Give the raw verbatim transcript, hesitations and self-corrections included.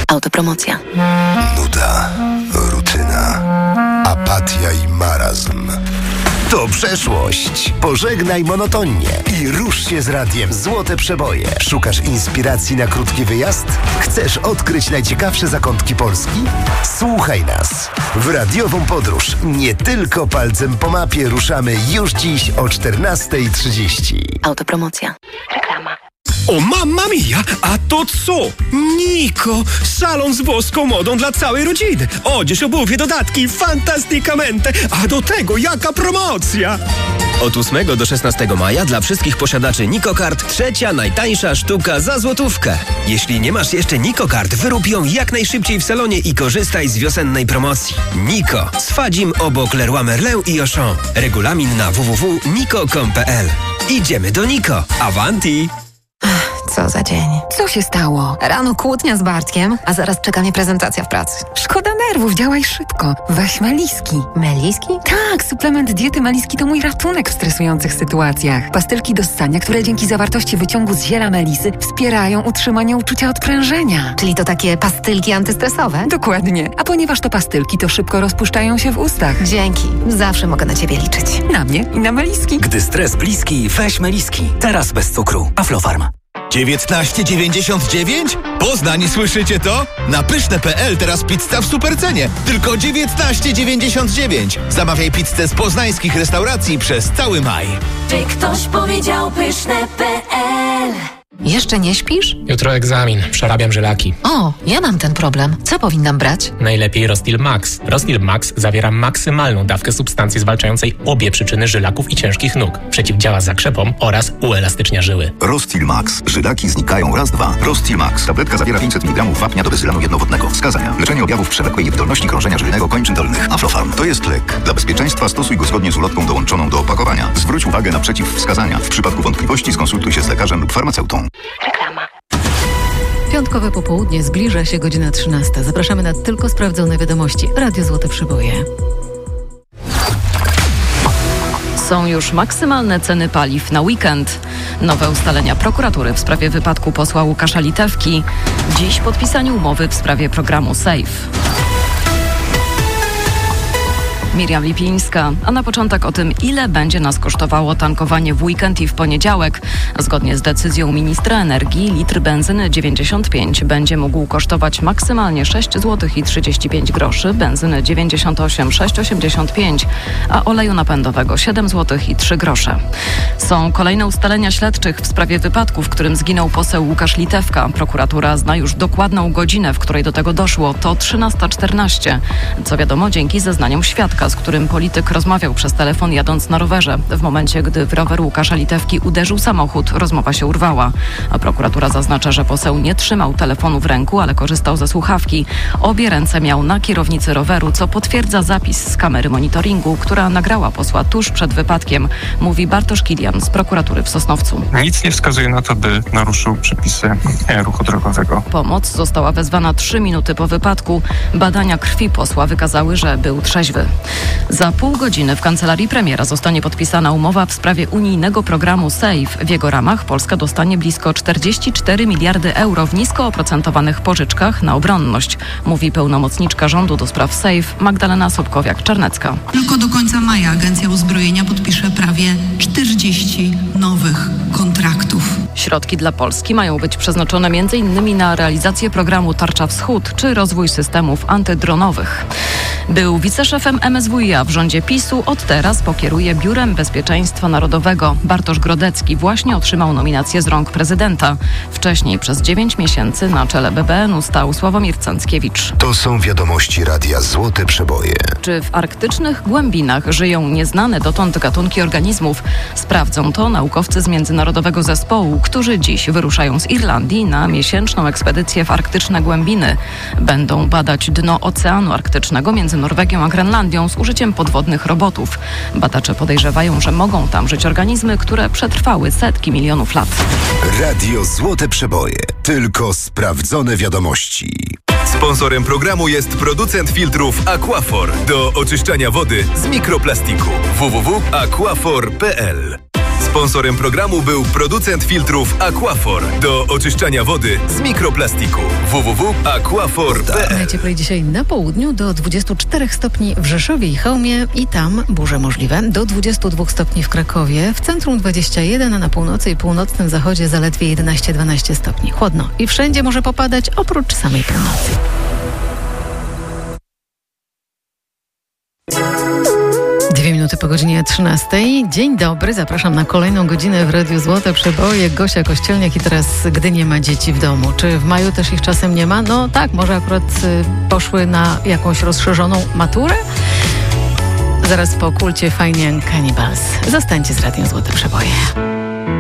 Autopromocja. Nuda, rutyna, apatia i marazm. To przeszłość. Pożegnaj monotonnie i rusz się z radiem Złote Przeboje. Szukasz inspiracji na krótki wyjazd? Chcesz odkryć najciekawsze zakątki Polski? Słuchaj nas. W radiową podróż nie tylko palcem po mapie ruszamy już dziś o czternasta trzydzieści. Autopromocja. Reklama. O mamma mia, a to co? Niko, salon z włoską modą dla całej rodziny. Odzież, obuwie, dodatki, fantastykamente. A do tego jaka promocja! Od ósmego do szesnastego maja dla wszystkich posiadaczy Niko Kart trzecia najtańsza sztuka za złotówkę. Jeśli nie masz jeszcze Niko Kart, wyrób ją jak najszybciej w salonie i korzystaj z wiosennej promocji. Niko, z Fadzim obok Leroy Merlin i Auchan. Regulamin na w w w kropka niko kropka com kropka p l. Idziemy do Niko. Avanti! Co za dzień. Co się stało? Rano kłótnia z Bartkiem, a zaraz czeka mnie prezentacja w pracy. Szkoda nerwów, działaj szybko. Weź Meliski. Meliski? Tak, suplement diety Meliski to mój ratunek w stresujących sytuacjach. Pastylki do ssania, które dzięki zawartości wyciągu z ziela melisy wspierają utrzymanie uczucia odprężenia. Czyli to takie pastylki antystresowe? Dokładnie. A ponieważ to pastylki, to szybko rozpuszczają się w ustach. Dzięki. Zawsze mogę na ciebie liczyć. Na mnie i na Meliski. Gdy stres bliski, weź Meliski. Teraz bez cukru. Aflofarm. dziewiętnaście dziewięćdziesiąt dziewięć? Poznań, słyszycie to? Na pyszne kropka p l teraz pizza w supercenie. Tylko dziewiętnaście dziewięćdziesiąt dziewięć. Zamawiaj pizzę z poznańskich restauracji przez cały maj. Czy ktoś powiedział pyszne kropka p l? Jeszcze nie śpisz? Jutro egzamin. Przerabiam żylaki. O, ja mam ten problem. Co powinnam brać? Najlepiej Rostil Max. Rostil Max zawiera maksymalną dawkę substancji zwalczającej obie przyczyny żylaków i ciężkich nóg. Przeciwdziała zakrzepom oraz uelastycznia żyły. Rostil Max. Żylaki znikają raz, dwa. Rostil Max. Tabletka zawiera pięćset miligramów wapnia do bezylanu jednowodnego. Wskazania. Leczenie objawów przewlekłej niewydolności krążenia żylnego kończyn dolnych. Aflofarm. To jest lek. Dla bezpieczeństwa stosuj go zgodnie z ulotką dołączoną do opakowania. Zwróć uwagę na przeciwwskazania. W przypadku wątpliwości skonsultuj się z lekarzem lub farmaceutą. Reklama. Piątkowe popołudnie, zbliża się godzina trzynasta. Zapraszamy na tylko sprawdzone wiadomości. Radio Złote Przeboje. Są już maksymalne ceny paliw na weekend. Nowe ustalenia prokuratury w sprawie wypadku posła Łukasza Litewki. Dziś podpisanie umowy w sprawie programu SAFE. Miriam Lipińska, a na początek o tym, ile będzie nas kosztowało tankowanie w weekend i w poniedziałek. Zgodnie z decyzją ministra energii litr benzyny dziewięćdziesiąt pięć będzie mógł kosztować maksymalnie sześć złotych i trzydzieści pięć groszy, benzyny dziewięćdziesiąt osiem sześć osiemdziesiąt pięć, a oleju napędowego siedem złotych i trzy grosze. Są kolejne ustalenia śledczych w sprawie wypadku, w którym zginął poseł Łukasz Litewka. Prokuratura zna już dokładną godzinę, w której do tego doszło. To trzynasta czternaście. Co wiadomo, dzięki zeznaniom świadka, z którym polityk rozmawiał przez telefon jadąc na rowerze. W momencie, gdy w rower Łukasza Litewki uderzył samochód, rozmowa się urwała. A prokuratura zaznacza, że poseł nie trzymał telefonu w ręku, ale korzystał ze słuchawki. Obie ręce miał na kierownicy roweru, co potwierdza zapis z kamery monitoringu, która nagrała posła tuż przed wypadkiem, mówi Bartosz Kilian z prokuratury w Sosnowcu. Nic nie wskazuje na to, by naruszył przepisy ruchu drogowego. Pomoc została wezwana trzy minuty po wypadku. Badania krwi posła wykazały, że był trzeźwy. Za pół godziny w kancelarii premiera zostanie podpisana umowa w sprawie unijnego programu SAFE. W jego ramach Polska dostanie blisko czterdzieści cztery miliardy euro w nisko oprocentowanych pożyczkach na obronność, mówi pełnomocniczka rządu do spraw SAFE Magdalena Sobkowiak-Czarnecka. Tylko do końca maja Agencja Uzbrojenia podpisze prawie czterdzieści nowych kontraktów. Środki dla Polski mają być przeznaczone między innymi na realizację programu Tarcza Wschód czy rozwój systemów antydronowych. Był wiceszefem M S W i a w rządzie PiSu, od teraz pokieruje Biurem Bezpieczeństwa Narodowego. Bartosz Grodecki właśnie otrzymał nominację z rąk prezydenta. Wcześniej przez dziewięć miesięcy na czele B B N u stał Sławomir Cęckiewicz. To są wiadomości Radia Złote Przeboje. Czy w arktycznych głębinach żyją nieznane dotąd gatunki organizmów? Sprawdzą to naukowcy z Międzynarodowego Zespołu, którzy dziś wyruszają z Irlandii na miesięczną ekspedycję w arktyczne głębiny. Będą badać dno Oceanu Arktycznego między Norwegią a Grenlandią z użyciem podwodnych robotów. Badacze podejrzewają, że mogą tam żyć organizmy, które przetrwały setki milionów lat. Radio Złote Przeboje. Tylko sprawdzone wiadomości. Sponsorem programu jest producent filtrów Aquafor do oczyszczania wody z mikroplastiku. w w w kropka aquafor kropka p l. Sponsorem programu był producent filtrów Aquafor do oczyszczania wody z mikroplastiku. w w w kropka aquafor kropka p l. Najcieplej dzisiaj na południu do dwudziestu czterech stopni w Rzeszowie i Chełmie i tam burze możliwe. Do dwudziestu dwóch stopni w Krakowie, w centrum dwadzieścia jeden, a na północy i północnym zachodzie zaledwie jedenaście dwanaście stopni. Chłodno i wszędzie może popadać oprócz samej północy. Dwie minuty po godzinie trzynastej. Dzień dobry, zapraszam na kolejną godzinę w Radiu Złote Przeboje. Gosia Kościelniak i teraz, gdy nie ma dzieci w domu. Czy w maju też ich czasem nie ma? No tak, może akurat y, poszły na jakąś rozszerzoną maturę? Zaraz po kulcie Fine Young Cannibals. Zostańcie z Radiem Złote Przeboje.